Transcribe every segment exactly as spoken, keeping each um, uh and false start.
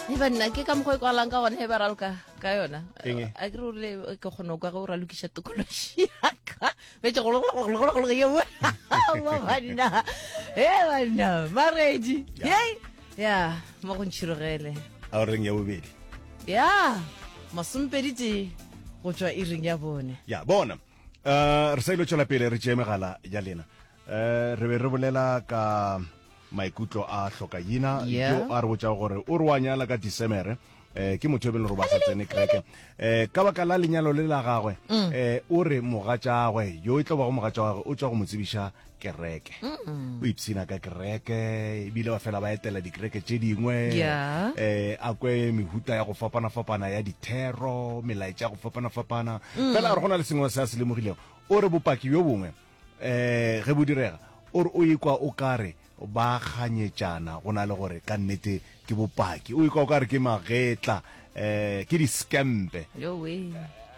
Eba nna ke ka mokgwa e kwalang ka gone he ba raloka ka yona Eng e? a ke role ke kgona go ka go ralokisha tokološi yaka betse go go ye wa banna he banna maredi hey ya mo go ntshirogele a reng ya bobedi ya masompeditse go tswa iring ya bone ya bona uh re sa ilo tswela pele re tšee megala ya lena uh re be re bolela ka maikutlo a hloka yina Yeah. yo a re botsa gore o re wa nyala ka December eh ke motho e beng re ba sa tsene kreke eh ka baka la lenyalo le la gagwe eh o re mogatšagwe yo e tlo ba go mogatšagwe o tswa go motsebisha kereke o ipsina ka kereke ebile ba fela ba etela dikereke tše dingwe Yeah. eh a kwe mehuta ya go fapana fapana ya dithero melaetša ya go fapana fapana fela re gona le sengwe se a se lemogilego o re bopaki yo bongwe eh ge bo direga o re o ikwa o kare ba kganyetšana go na le gore ka nnete ke bopaki o ikwa o kare ke magetla eh ke di-scampe yo we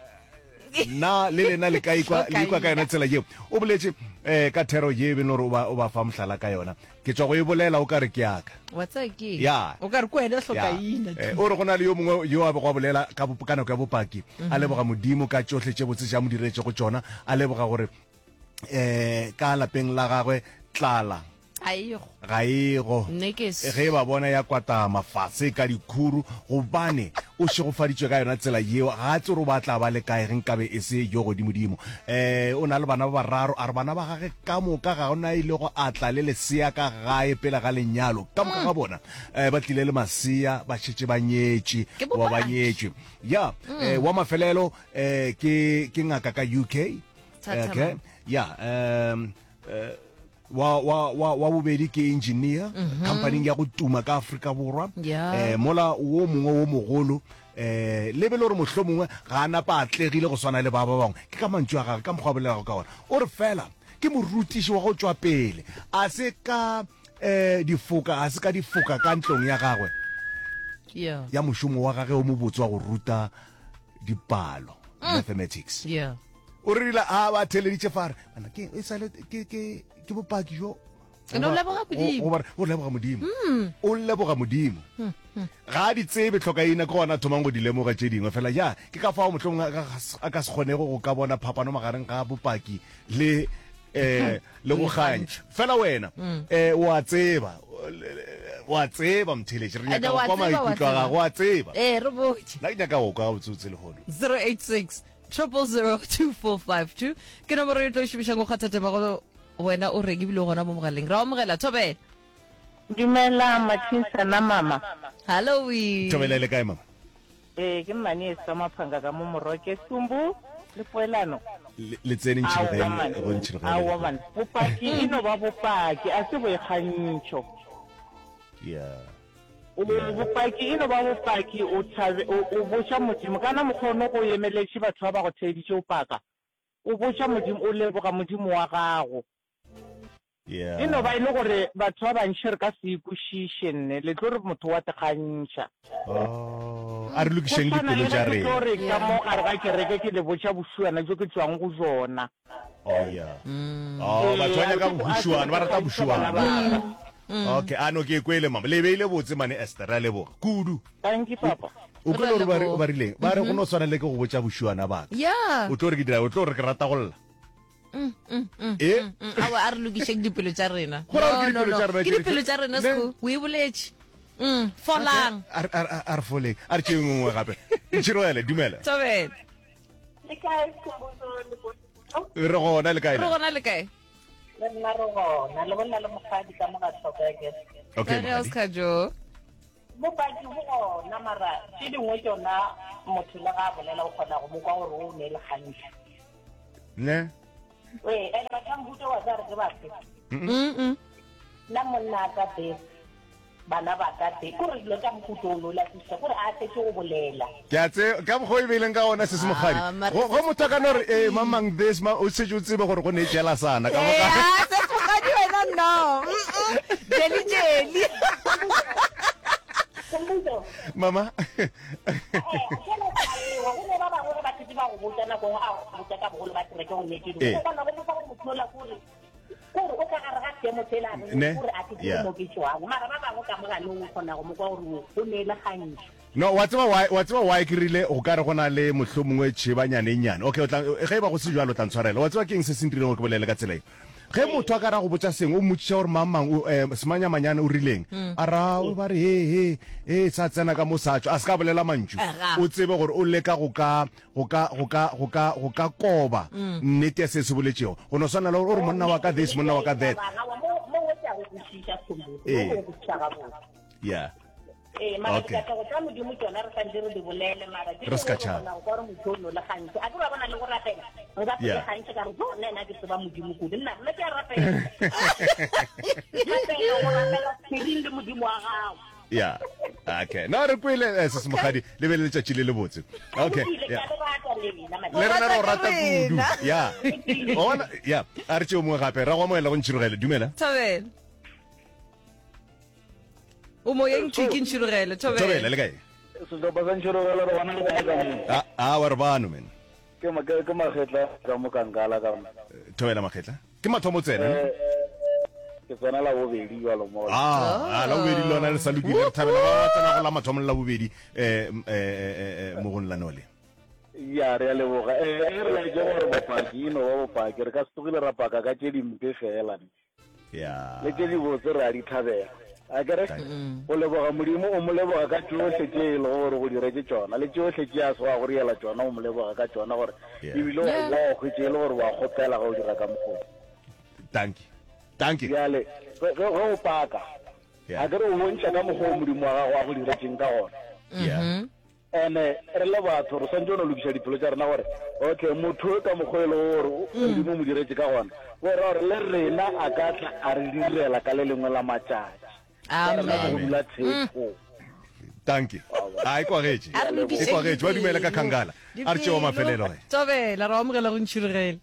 na le lena le ka ikwa Okay. le ikwa ka yona tsela yeo o boletse eh ka thero ye beno re o ba o ba fa mohlala ka yona ke tswa go e bolela o kare ke yaka what's ke Yeah. o ka re ko ene Ya. hloka ina Eh, o re go na le yo mongwe yo a be go a bolela ka bop- ka nako ya bopaki a leboga modimo ka tsotlhe tše botse ja mo diretse go tsona a leboga gore eh ka lapeng la gagwe tlala aigo ga ego nne ke se ge ba bona ya kwata mafase ka dikhuru gobane o segofaditšwe ka yona tsela yeo ga tse re o batla ba le kae ge nkabe e se yo godimodimo eh o na le bana ba bararo a re bana ba gage ka moka ga ona ile go atla le lesea ka gae pele ga lenyalo ka moka ga bona eh ba tlile le masea ba šetše ba nyetše Ke wa ba bopaki. nyetše ya eh wa mafelelo eh ke ke ngaka ka U K Thatha okay man. ya um eh, wa wa wa wa bobedi ke engineer company ya go tuma ka Afrika Borwa Yeah. eh mola wo mongwe wo mogolo eh le be le re mohlomongwe ga ana pa atlegile go swana le ba ba bangwe ke ka mantšu a gagwe ka mokgwa bolela ka ona o re fela ke morutiši wa go tswa pele a se ka eh difoka a se ka difoka ka ntlong ya gagwe yeah ya mošomo wa gagwe o mo botse wa go ruta dipalo mathematics yeah o rile a ba theleditše fare ana ke e sale ke ke ke bopaki jo Ke no leboga Modimo. o o leboga modimo o leboga modimo ga di tsebe tlhokaina ke gona thomang go di lemoga tše dingwe fela ja ke ka fao mohlomong a ka- a ka se kgonego go ka bona phapano magareng ga bopaki le eh le go ganya fela wena eh wa tseba wa tseba mtheletše re Ade nyaka wa go kwa tseba, wa maikutlo a tseba. gago wa tseba eh re botse nna ke nyaka go kwa botsotse le gono zero eight six triple zero two four five two ke nomoro e tlo šomišang go kgathatema go wena o reki bile gona mo mogaleng ra o mogela thobela Dumela mathinsana mama. hallo we thobelele kae mama Eh ke mmane sa maphanga ka mo moroke sumbu le poelano. le le tsene ntšhirogeng go ntšhirogeng Awa man. Bopaki ino ba bopaki a se bo ikgantšho. yeah O bopaki ino ba bopaki o tsabe o o botša modimo kana mokgono go emeletše batho ba ba go tsheditše o paka. O botša modimo o leboga modimo wa gago. yeah Ino ba ile gore batho ba bantšhi re ka se ikwešiše nne le tlo re motho wa tekgantšha. oh a re lokišeng dipelo tša rena re ka mo gare ga kereke ke le botša bošuana jo ke tswang go jona oh yeah oh batho ba nyaka bošuana ba rata bošuana okay ano ke kwele mama le beile botse mane Esther a leboga kudu thank you papa o ke le re ba re- leboga. ba rileng ba re go no swana le ke go botša bošuana ba yeah o tlo re ke dira o tlo re ke rata go lla eh awa a re lokišeng dipelo tša rena Go ra gore ke No, no, dipelo no. tša rena, ke ke- dipelo tša rena Ne- seko o e boletše mm folang a re- a re- a re foleng a re tšeng nngwe gape ntšhirogele dumela thobela le kae khomboso le bo re gona le kae re na? gona le kae le nna re gona le bona le mogadi ka mo ga tlhokeke okay Re Mahadi. Oscar Jo bopaki bo gona mara tše dingwe tsona motho le ga a bolela o kgona go bokwa gore o ne le gantšha ne ee ene ba tlang butse wa tsa re ke bafe mm mm nna monna a ka bese bana ba ka te kore dilo tsa mokhuto o lola tisa kore a tetse go bolela ke a tse ka mokgwa o e beileng ka ona se se mogadi Ah, mare- go go motho a ka no re eh mamang this ma o setse o tsebe gore go ne jela sana ka moka Eh, se mogadi wena no jeli jeli khomboso mama eh kele ka go ne ba bangwe ba tse ba go botsa nako a go botsa ka bogolo ba tere ke go netse Eh. go bona go botsa go mothola kore kore o ka gare ga ke mo tsela Ne? gore a ke Yeah. mo ke tswa mara ba bangwe ka mo ga no khona go mo kwa gore o ne le gantsi no wa tseba why wa tseba why ke rile o ka re gona le mohlomongwe tshebanyane nyane okay o tla ge ba go se jwalo tla ntshwarela wa tseba ke eng se sentileng go ke bolele ka tsela ge motho a ka ra go botsa seng o motšha gore mamang semanya manyane o rileng a ra o ba re he he he sa tsena ka mosatsho a se ka bolela mantšu o tsebe gore o leka go ka go ka go ka go ka go ka koba nnete ya se se boletšego go no swana le gore monna wa ka this monna wa ka that mo wetsa go tshisha khumbu mo go tshaga bo yeah eh mara Okay. ka go tla mo di mo tsona re santse re di bolele mara di Re ska tšhaba. go gore motho no le gantsi a ke ba bona le go ratela re ba Yeah. pele gantsi ka re go nna nna ke tseba modimo go nna nna ke a ratela ratela go ratela tsheding le modimo wa gago yeah okay no re kwele se se mogadi le be le letšatši le le botse okay yeah le rena re o rata kudu ya ona ya a re tšeo mongwe gape ra go amoela go ntšhirogele dumela Thobela. O mo yeng chicken chirogele, tobela Thobela. le kae setlhopha sa ntšhorogelo re bona le kae ka mo a a wa re bano men ke ma- ke ke magetla ka mo kankala ka mo tobela makgetla ke mathomo tsena Eh, ke tsena la bobedi jalo mo ah a la bobedi lona le sa lokile re thabela ba tsena go la mathomo le la bobedi eh eh mo go nla nole ya re a leboga eh e re la je gore bopaki ino wa bopaki re ka se tlogile ra paka ka tše dimpe fela ya le tše di botse re a di thabela a kere o leboga modimo o mo leboga ka tšohle tše e le gore go diretse tšona le tšohle tše a sewa go riela tšona o mo leboga ka tšona gore Yeah. ebile o wa kgwetse e le gore wa kgopela ga o dira ka mokgolo thank you thank you bjale ge ge o paka Yeah. a kere o bontšha ka mokgwa o modimo wa gago wa go diretseng ka gona yeah ene re le batho re swantse o no lokiša diphelo tša rena gore okay motho ka mokgwa e le gore modimo mo diretse ka gona gore gore le rena a ka tla a re direla ka le lengwe la matšatši Amen. go bula tshepo thank you a e kwagetse A re e lokišeng kwagetse wa dumela ka dipelo. khankala a re tšeo mafelelo ge Thobela, ra amogela go ntšhirogele.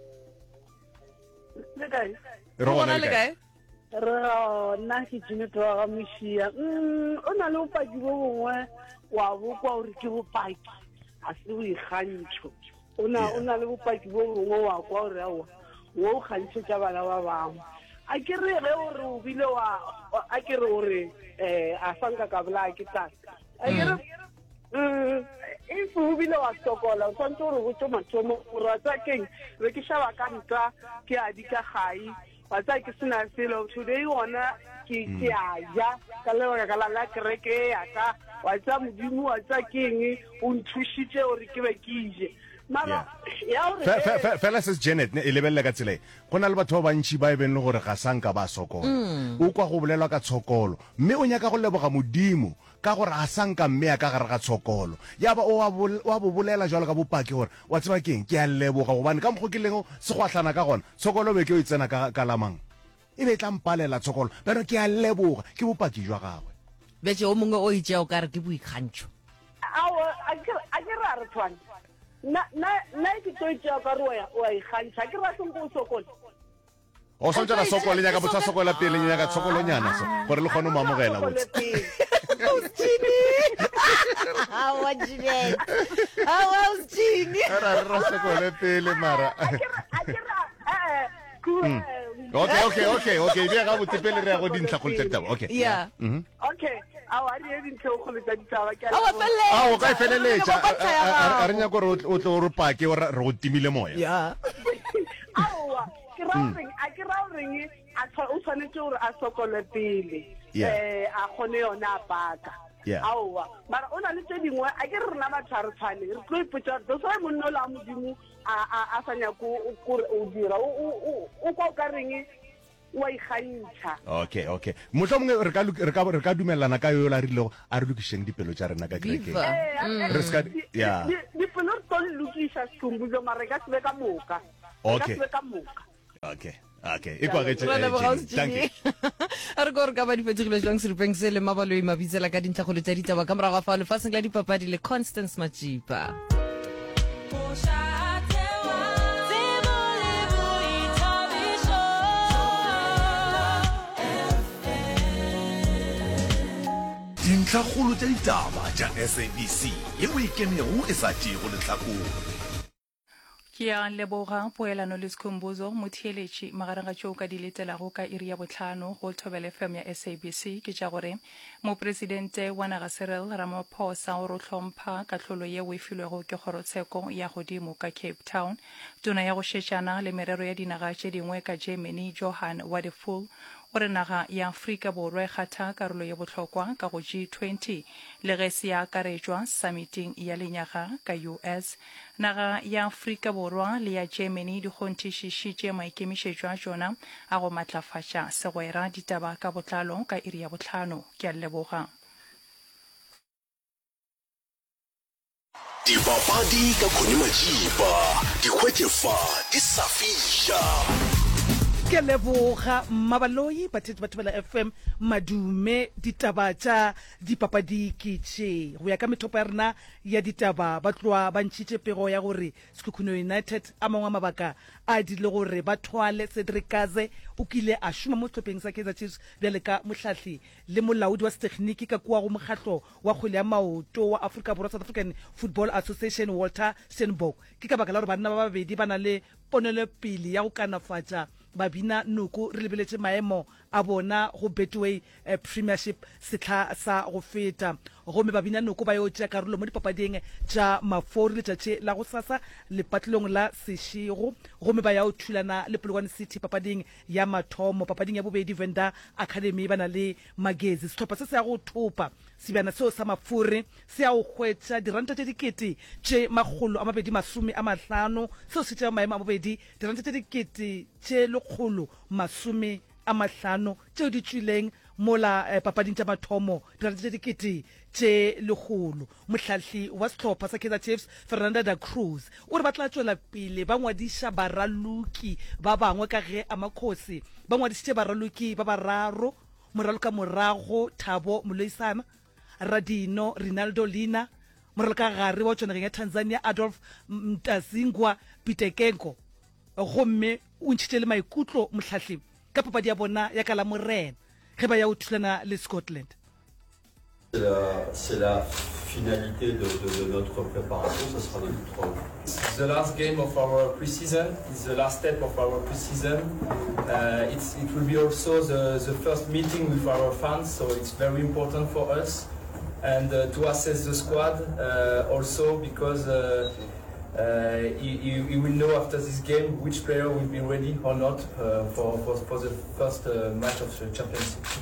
le kae re Go gona bona le le kae kae? re nna ke jineto wa ga mošia Mm, o na le bopaki bo bongwe wa bokwa gore ke bopaki a se boikgantšho o na Yeah. o na le bopaki bo bongwe wa kwa gore aowa wo o kgantšhetša bana ba bangwe a ke re ge ore o bile wa wa- a ke re gore um a sanka ka bolaya ke tata a ke re um if o bile wa sokola o tshwanetse gore botse mathomo gore wa tsa keng be ke šaba ka nka ke adi ka gai wa tsa ke sena selo today ona ke ke a ja ka lebaka ka la la kereke ya ka wa tsa modimo wa tsa keng o nthušitše gore ke be ke ije mara ya gore Fe- fe- fe- fela se Janet ne e lebelele ka tsela e go na le batho ba bantši ba e beng le gore ga sanka ba sokola o kwa go bolelwa ka tshokolo mme o nyaka go leboga modimo ka gore a sanka mme a ka gare ga tshokolo ya ba o a bol- o a bo bolela jalo ka bopaki gore wa tseba keng ke a leboga gobane ka mokgo ke leng se go atlana ka gona tshokolo be ke o e tsena ka ka lamang e be e tla mpalela tshokolo beno ke a leboga ke bopaki jwa gagwe Betse o mongwe o itšea o ka re ke boikgantšho. awa a ke a ke ra re tshwane na na na ke tlo itšea ka re wa wa ikgantšha a ke ra seng go o sokola o swantse la sokola nyaka botsa sokola pele nyaka tshokolonyana so gore le kgone o mo amogela botse Awa Jeanette. Awa Jeannie. ra ra sokole pele mara a ke ra eh ku okay okay okay okay bia ga botse pele re ya go dintlha go tsetaba okay Yeah. mhm okay awa a re dintho go le tsa ditaba ke a Awa leboga. fele. a o ka e feleletša a re nyaka gore o tlo re pake o re go timile moya Yeah. aowa ke ra goreng a ke ra goreng a tshwa- o tshwanetse gore a sokole pele Yeah. eh a kgone yona a paka Yeah. aowa mara o na le tse dingwe a ke re rena batho a re tshwane re tlo ipotsa dosa monna o le a modimo a- a a sa nyako gore o dira o- o- o o kwa o ka reng wa ikgantšha okay okay motlho mongwe re ka luk- re ka re ka dumelana ka yo la rilego a re lokišeng dipelo tša rena ka kerekeng Viva. Re ska- yeah. dipelo re tlo lokisa sekhumbuzo mara re ka se be ka moka Re ka Okay. se be ka moka okay okay e kwagetse Ra leboga Jenny. Thank you. a re ko re ka ba dipetogile jang seripeng se le mabaloi mabitsela ka dintlhagolo tsa ditaba ka morago a fa lefatsheng la dipapadi le Constance Majipa. dintlhakgolo tša ditaba tša S A B C yeo e kemego e sa tšego lehlakore Ke a leboga poelano le Skhumbuzo motheeletši magareng ga tšeo ka di letelago ka iri ya botlhano go Thobela F M ya S A B C ke tša gore mopresidente wa naga Cyril Ramaphosa o ro hlompha katlholo ye o e filwego ke kgorotsheko ya godimo ka Cape Town. Tona ya go šetšana le merero ya dinaga tše dingwe ka Germany Johan Wadephul o re naga ya Afrika Borwa e kgatha karolo ye bohlokwa ka go G twenty le ge se ya akaretswa summiting ya lenyaga ka U S. Naga ya Afrika Borwa le ya Germany di kgonthišišitše maikemišetšo a tšona a go matlafatša segwera ditaba ka botlalo ka iri ya botlhano. Ke a leboga. Dipapadi ka Khune Majiba, dikgwetjefa di sa fiša. Ke leboga Mabaloyi bathethi ba Thobela F M madume ditaba tša dipapadi ke tše go ya ka methopo ya rena ya ditaba ba tloa ba ntšhitše pego ya gore Sekhukhune United a mangwe a mabaka a dile gore ba thwale Cedric Kaze o kile a šoma mo sehlopeng sa Kaizer Chiefs bjale ka mohlahli le molaodi wa setekhniki ka kua go mokgatlo wa kgwele ya maoto wa Afrika Borwa South African Football Association Walter Steinbok ke ka baka la gore banna ba babedi ba na le ponelepele ya go kanafatša babina noko re lebeletse maemo a bona go Betway eh, Premiership setla sa go feta gomme babina noko ba yo tša karolo mo dipapading tša mafori le tšatše la go sasa lepatlelong la Seshego gomme ba ya o thulana le Polokwane City papading ya mathomo papading ya bobedi Venda Academy ba na le Magezi sehlopha se se ya go thopa sebjana seo sa mafore se ya go hwetša diranta tše dikete tše magolo a mabedi masome a mahlano seo se tša maemo a bobedi diranta tše dikete tše lekgolo masome a mahlano tšeo di tšwileng mola eh, papading tša mathomo diranta tše dikete tše legolo. Mohlahli wa sehlopha sa Kaizer Chiefs Fernanda da Cruz o re ba tla tšwela pele ba ngwadiša baraloki ba bangwe ka ge Amakhosi ba ngwadišitše baraloki ba bararo moralo ka morago Thabo Moloisana Radino Rinaldo Lina moralo ka gare wa tšwanageng ya Tanzania Adolf Mtazingwa Pitekenko gomme o ntšhitše le maikutlo mohlahli ka papadi ya bona ya ka la morena ge ba ya o thulana le Scotland. C'est la, c'est la finalité de, de, de notre préparation, ça sera notre... It's the last game of our pre-season, it's the last step of our pre-season. Uh, it's, it will be also the, the first meeting with our fans, so it's very important for us. And uh, to assess the squad uh, also because uh, uh, you, you will know after this game which player will be ready or not uh, for, for, for the first uh, match of the Champions League.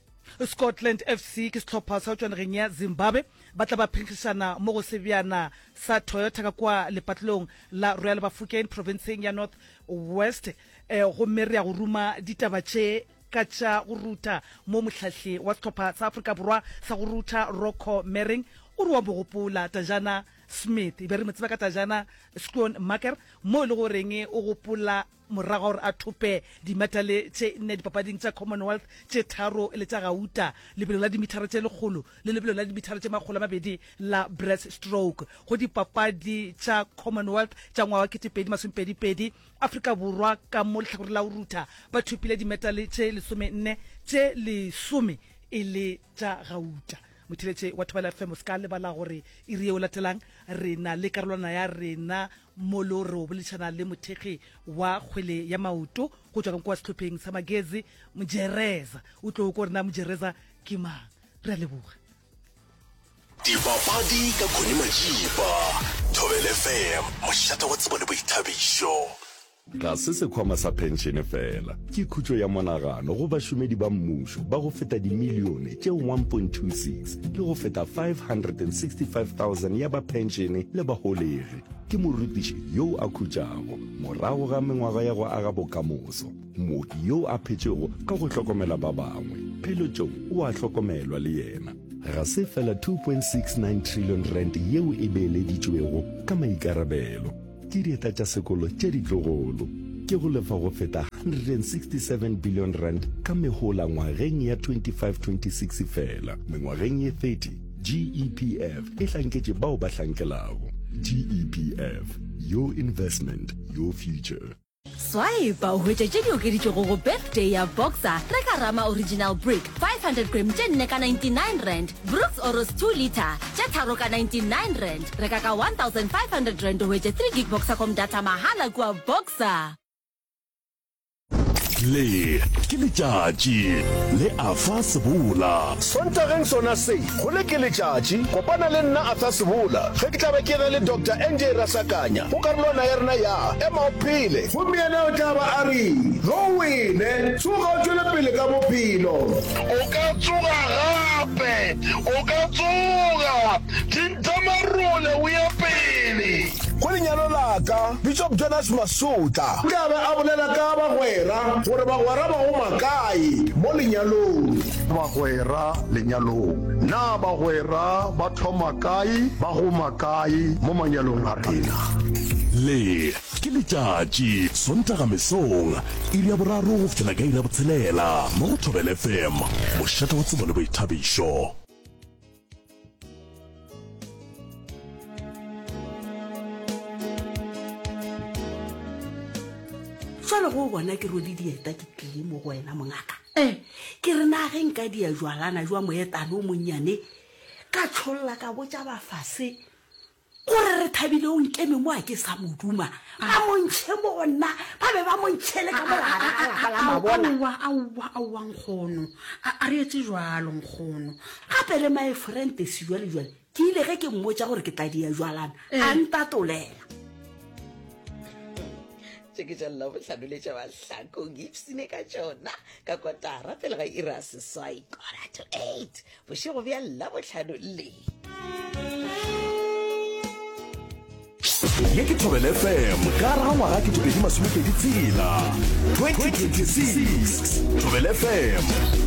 Scotland F C ke sehlopha sa tšwanageng ya Zimbabwe ba tla ba phenkgišana mo go sebjana sa Toyota ka kwa lepatlelong la Royal Bafokeng provinceng ya North West eh, gomme re ya go ruma ditaba tše ka tša go ruta mo mohlahli wa sehlopha sa Afrika Borwa sa go ruta Rocco Mering o re wa bogopola Tajana Smith e be re mo tseba ka Tajana Schoonmaker mo e le goreng o gopola morago gore a thope dimetale tše nne dipapading tša Commonwealth tše tharo le tša gauta lebelo la dimithara tše lekgolo le lebelo la dimithara tše makgolo a mabedi la breaststroke go dipapadi tša Commonwealth tša ngwaga wa ketepedi masomepedipedi Afrika Borwa ka mo lehlakore la o ruta ba thopile dimetale tše lesome nne tše lesome e le tša gauta. Motheletše wa Thobela F M se ka lebala gore e re o latelang re na le karolwana ya rena mo lo re o boledišana le mothegi wa kgwele ya maoto go tšwa ka kwa sehlopheng sa Magezi Mojereza o tlo ko rena Mojereza ke mang re a leboga. Dipapadi ka Khune Majiba, Thobela F M mošata wa tsebo le boithabišo. Ga se sekhwama sa pension fela ke khutšo ya monagano go bašomedi ba mmušo ba go feta dimilione tše one point two six le go feta five hundred sixty-five thousand ya ba pensione le baholegi ke morutiši yo a khutšago morago ga mengwaga ya go aga bokamoso mooki yo a phetšego ka go hlokomela ba bangwe pheletšong o a hlokomelwa le yena ga se fela two point six nine trillion rand yeo e beeleditšwego ka maikarabelo ke dieta tša sekolo tše ditlogolo ke go lefa go feta one hundred sixty-seven billion rand ka mehola ngwageng ya twenty-five twenty-six fela mengwageng ye thirty G E P F e hlanketše bao ba hlankelago. G E P F, your investment, your future. Swipe o hwetša tše di okeditšego go birthday ya Boxer reka Rama Original Brick five hundred gram tše nne ka ninety-nine rand. Brooks Oros two liter tše tharo ka ninety-nine rand. Reka ka one thousand five hundred rand o hwetše three gig Boxacom data mahala kua Boxer. Le ke letšatši le Arthur Sebola. Sontageng sona se go le ke letšatši kopana le nna Arthur Sebola ge ke tla be ke na le Doctor N J Rasakanya go karolwana ya rena ya ema o phele gomiene o tla ba a re go wine tsoga o tšwele pele ka bophelo o ka tsoga gape o ka tsoga dintamarole o ya pele go lenyalo laka Bishop Jonas Masuta o tla be a bolela ka bagwera gore bagwera ba go makae mo lenyalong bagwera lenyalong na bagwera ba thoma kae ba go makae mo manyalong a rena le ke letšatši sontaga mesong iri ya boraro go fihla ka iri ya botshelela mo go Thobela F M mošate wa tsebo le boithabišo. Jalo go bona ke ro di dieta ke tlile mo go wena mongaka eh ke re na ge nka dia jwalana jwa moetano monnyane ka tsholla ka botsa ba fase gore re thabile o nkeme mo a ke sa moduma ba montshe bona ba be ba montshele ka mola la mabona wa awa awa nkgono a re etse jwalo nkgono gape le my friend se jwale jwale ke ile ge ke mmotsa gore ke tla dia jwalana a ntatolela ke tša lla botlhanoletša bahlakong ipsene ka tšona ka kotara pele ga ira seswai kora to eight bošego bja lla botlhano le ye ke Thobela F M ka ra ngwaga ke tobedi masomepedi tshela twenty twenty-six Thobela F M